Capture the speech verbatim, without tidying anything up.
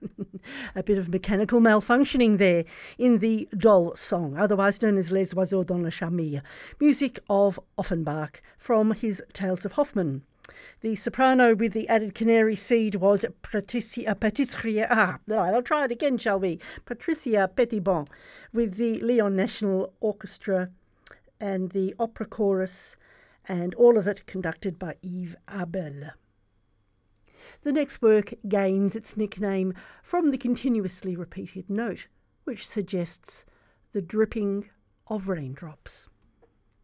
A bit of mechanical malfunctioning there in the Doll song, otherwise known as Les Oiseaux dans la Charmille, music of Offenbach from his Tales of Hoffmann. The soprano with the added canary seed was Patricia, Patricia, ah, I'll try it again, shall we? Patricia Petitbon, with the Lyon National Orchestra and the opera chorus, and all of it conducted by Yves Abel. The next work gains its nickname from the continuously repeated note, which suggests the dripping of raindrops.